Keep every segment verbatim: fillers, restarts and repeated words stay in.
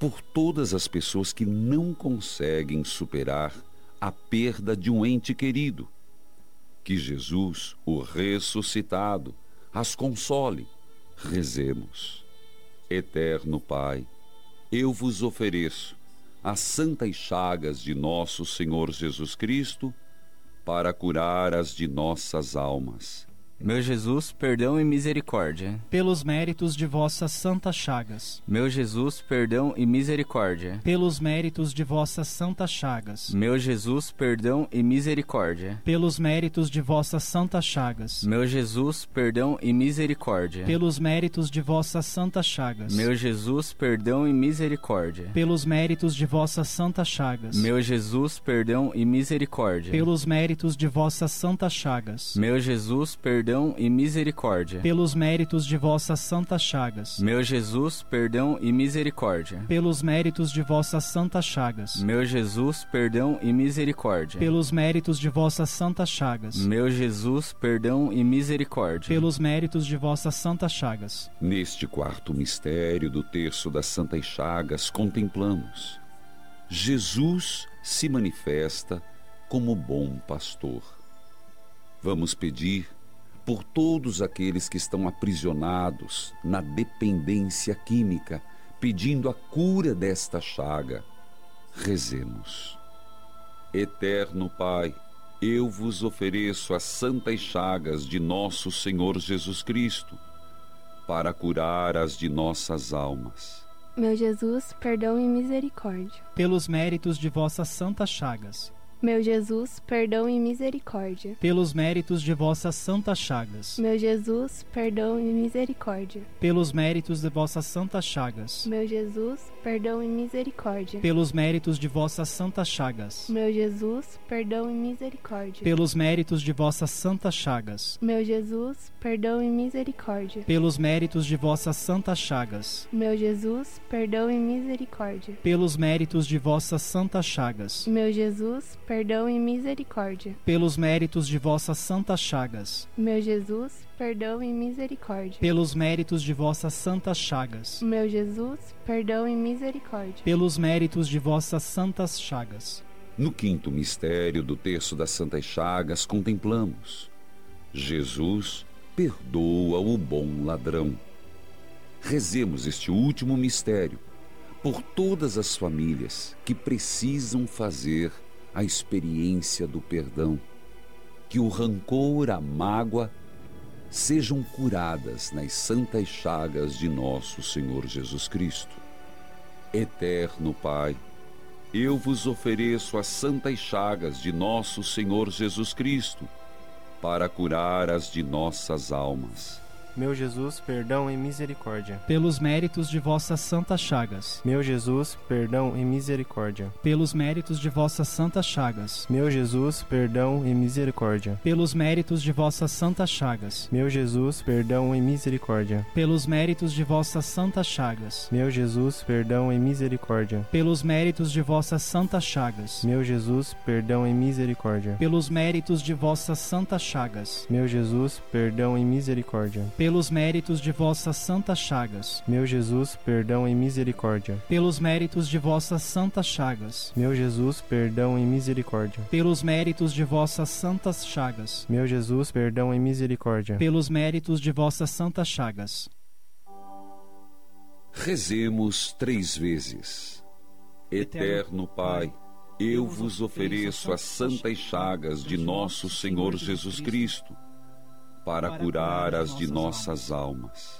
por todas as pessoas que não conseguem superar a perda de um ente querido. Que Jesus, o ressuscitado, as console. Rezemos. Eterno Pai, eu vos ofereço as santas chagas de nosso Senhor Jesus Cristo para curar as de nossas almas. Meu Jesus, perdão e misericórdia. Pelos méritos de vossas santas chagas. Meu Jesus, perdão e misericórdia. Pelos méritos de vossas santas chagas. Meu Jesus, perdão e misericórdia. Pelos méritos de vossas santas chagas. Meu Jesus, perdão e misericórdia. Pelos méritos de vossas santas chagas. Meu Jesus, perdão e misericórdia. Pelos méritos de vossas santas chagas. Meu Jesus, perdão e misericórdia. Pelos méritos de vossas santas chagas. Meu Jesus, perdão e misericórdia. Pelos méritos de vossas santas chagas. Meu Jesus, perdão e misericórdia. Pelos méritos de vossas santas chagas. Meu Jesus, perdão e misericórdia. Pelos méritos de vossas santas chagas. Meu Jesus, perdão e misericórdia. Pelos méritos de vossas santas chagas. Neste quarto mistério do terço das Santas Chagas, contemplamos: Jesus se manifesta como bom pastor. Vamos pedir por todos aqueles que estão aprisionados na dependência química, pedindo a cura desta chaga. Rezemos. Eterno Pai, eu vos ofereço as santas chagas de nosso Senhor Jesus Cristo, para curar as de nossas almas. Meu Jesus, perdão e misericórdia. Pelos méritos de vossas santas chagas. Meu Jesus, perdão e misericórdia. Pelos méritos de vossas santas chagas. Meu Jesus, perdão e misericórdia. Pelos méritos de vossas santas chagas. Meu Jesus, perdão e misericórdia. Pelos méritos de vossas santas chagas. Meu Jesus, perdão e misericórdia. Pelos méritos de vossas santas chagas. Meu Jesus, perdão e misericórdia. Pelos méritos de vossas santas chagas. Meu Jesus, perdão e misericórdia. Pelos méritos de vossas santas chagas. Meu Jesus, perdão e misericórdia. Pelos méritos de vossas santas chagas. Meu Jesus, perdão e misericórdia. Pelos méritos de vossas santas chagas. Meu Jesus, perdão e misericórdia. Pelos méritos de vossas santas chagas. No quinto mistério do terço das Santas Chagas, contemplamos: Jesus perdoa o bom ladrão. Rezemos este último mistério por todas as famílias que precisam fazer a experiência do perdão. Que o rancor, a mágoa sejam curadas nas santas chagas de nosso Senhor Jesus Cristo. Eterno Pai, eu vos ofereço as santas chagas de nosso Senhor Jesus Cristo para curar as de nossas almas. Meu Jesus, perdão e misericórdia. Pelos méritos de vossas santas chagas. Meu Jesus, perdão e misericórdia. Pelos méritos de vossas santas chagas. Meu Jesus, perdão e misericórdia. Pelos méritos de vossas santas chagas. Meu Jesus, perdão e misericórdia. Pelos méritos de vossas santas chagas. Meu Jesus, perdão e misericórdia. Pelos méritos de vossas santas chagas. Meu Jesus, perdão e misericórdia. Pelos méritos de vossas santas chagas. Meu Jesus, perdão e misericórdia. Pelos méritos de vossas santas chagas. Meu Jesus, perdão e misericórdia. Pelos méritos de vossas santas chagas. Meu Jesus, perdão e misericórdia. Pelos méritos de vossas santas chagas. Meu Jesus, perdão e misericórdia. Pelos méritos de vossas santas chagas. Rezemos três vezes. Eterno Pai, eu vos ofereço as santas chagas de nosso Senhor Jesus Cristo, para curar as de nossas almas.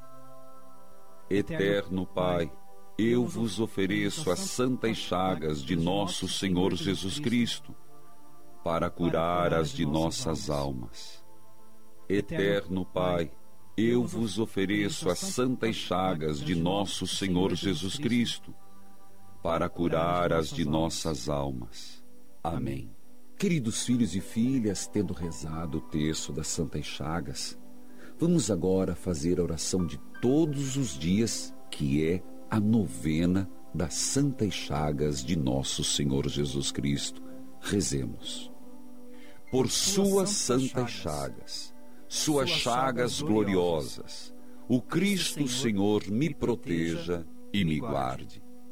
Eterno Pai, eu vos ofereço as santas chagas de nosso Senhor Jesus Cristo, para curar as de nossas almas. Eterno Pai, eu vos ofereço as santas chagas de nosso Senhor Jesus Cristo, para curar as de nossas almas. Amém. Queridos filhos e filhas, tendo rezado o terço das Santas Chagas, vamos agora fazer a oração de todos os dias, que é a novena das Santas Chagas de nosso Senhor Jesus Cristo. Rezemos. Por suas santas chagas, suas chagas gloriosas, o Cristo Senhor me proteja e me guarde.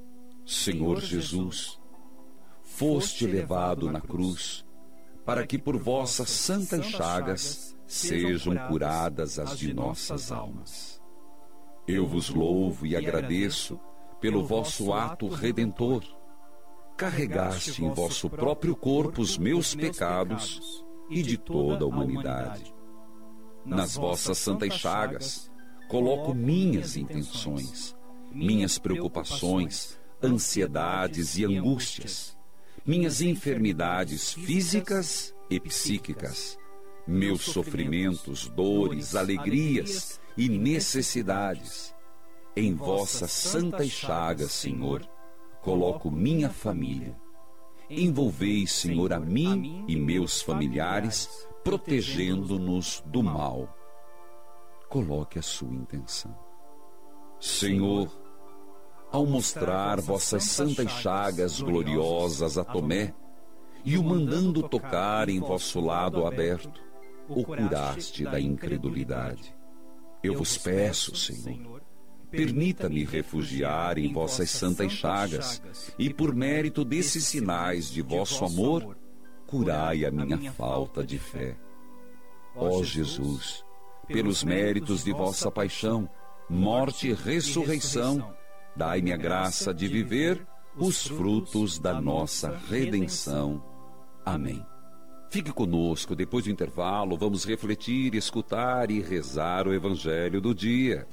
Senhor Jesus, foste levado na cruz, para que por vossas santas chagas sejam curadas as de nossas almas. Eu vos louvo e agradeço pelo vosso ato redentor. Carregaste em vosso próprio corpo os meus pecados e de toda a humanidade. Nas vossas santas chagas, coloco minhas intenções, minhas preocupações, ansiedades e angústias, minhas enfermidades físicas e psíquicas, meus sofrimentos, dores, alegrias e necessidades. Em vossas santas chagas, Senhor, coloco minha família. Envolvei, Senhor, a mim e meus familiares, protegendo-nos do mal. Coloque a sua intenção. Senhor, ao mostrar vossas santas chagas gloriosas a Tomé, e o mandando tocar em vosso lado aberto, o curaste da incredulidade. Eu vos peço, Senhor, permita-me refugiar em vossas santas chagas, e por mérito desses sinais de vosso amor, curai a minha falta de fé. Ó Jesus, pelos méritos de vossa paixão, morte e ressurreição, dai-me a graça de viver os frutos da nossa redenção. Amém. Fique conosco, depois do intervalo, vamos refletir, escutar e rezar o Evangelho do dia.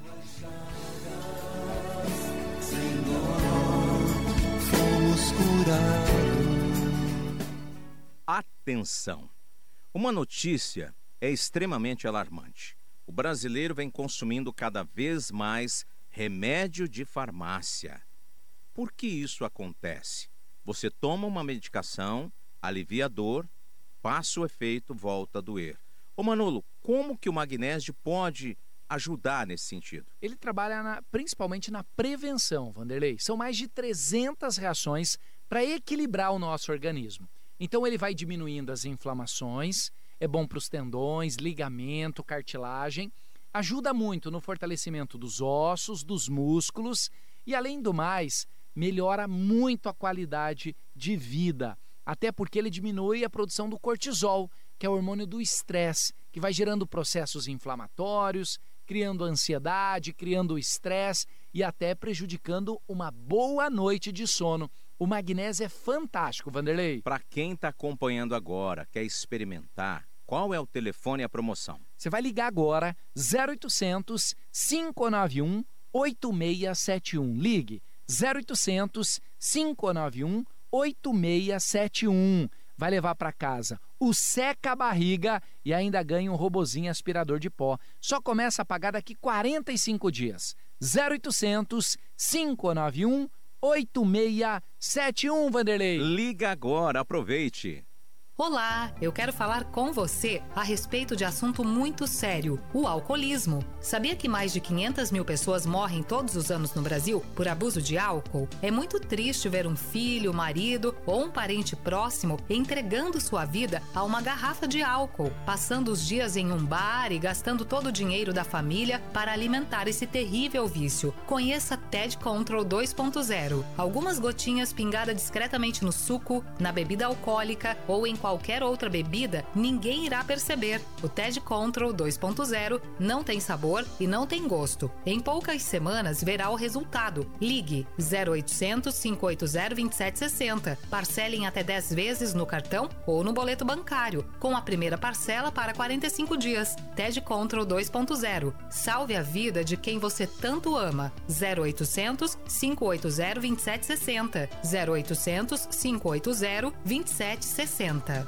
Atenção! Uma notícia é extremamente alarmante. O brasileiro vem consumindo cada vez mais remédio de farmácia. Por que isso acontece? Você toma uma medicação, alivia a dor, passa o efeito, volta a doer. Ô Manolo, como que o magnésio pode ajudar nesse sentido? Ele trabalha na, principalmente na prevenção, Vanderlei. São mais de trezentas reações para equilibrar o nosso organismo. Então ele vai diminuindo as inflamações, é bom para os tendões, ligamento, cartilagem, ajuda muito no fortalecimento dos ossos, dos músculos e, além do mais, melhora muito a qualidade de vida, até porque ele diminui a produção do cortisol, que é o hormônio do estresse, que vai gerando processos inflamatórios, criando ansiedade, criando estresse e até prejudicando uma boa noite de sono. O magnésio é fantástico, Vanderlei. Para quem está acompanhando agora, quer experimentar, qual é o telefone e a promoção? Você vai ligar agora, zero oitocentos, cinco nove um, oito seis sete um. Ligue, zero oitocentos, cinco nove um, oito seis sete um. Vai levar para casa o seca-barriga e ainda ganha um robozinho aspirador de pó. Só começa a pagar daqui quarenta e cinco dias. zero oitocentos, cinco nove um, oito seis sete um, Vanderlei. Liga agora, aproveite. Olá, eu quero falar com você a respeito de assunto muito sério, o alcoolismo. Sabia que mais de quinhentas mil pessoas morrem todos os anos no Brasil por abuso de álcool? É muito triste ver um filho, marido ou um parente próximo entregando sua vida a uma garrafa de álcool, passando os dias em um bar e gastando todo o dinheiro da família para alimentar esse terrível vício. Conheça T E D Control dois ponto zero. Algumas gotinhas pingadas discretamente no suco, na bebida alcoólica ou em qualquer outra bebida, ninguém irá perceber. O T E D Control dois ponto zero não tem sabor e não tem gosto. Em poucas semanas verá o resultado. Ligue zero oitocentos, cinco oito zero, dois sete seis zero. Parcele em até dez vezes no cartão ou no boleto bancário, com a primeira parcela para quarenta e cinco dias. T E D Control dois ponto zero. Salve a vida de quem você tanto ama. zero oitocentos, cinco oito zero, dois sete seis zero. zero oitocentos, cinco oito zero, dois sete seis zero.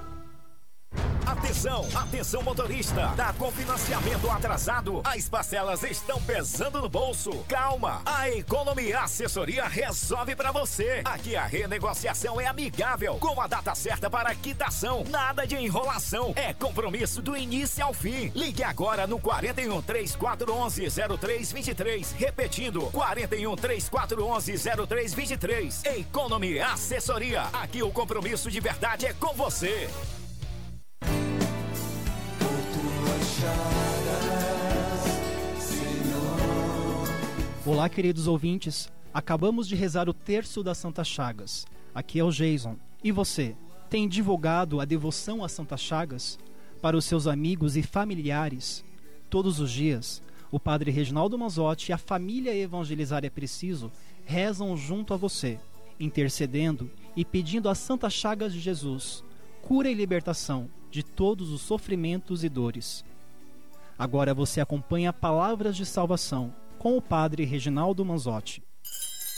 Atenção, atenção motorista, tá com financiamento atrasado? As parcelas estão pesando no bolso. Calma, a Economia Assessoria resolve pra você. Aqui a renegociação é amigável, com a data certa para quitação. Nada de enrolação, é compromisso do início ao fim. Ligue agora no quarenta e um, três quatro um um, zero três dois três. Repetindo, quarenta e um, três quatro um um, zero três dois três. Economia Assessoria, aqui o compromisso de verdade é com você. Olá, queridos ouvintes. Acabamos de rezar o terço das Santas Chagas. Aqui é o Jason. E você, tem divulgado a devoção às Santas Chagas para os seus amigos e familiares? Todos os dias, o Padre Reginaldo Manzotti e a família Evangelizar é Preciso rezam junto a você, intercedendo e pedindo às Santas Chagas de Jesus cura e libertação de todos os sofrimentos e dores. Agora você acompanha Palavras de Salvação com o Padre Reginaldo Manzotti.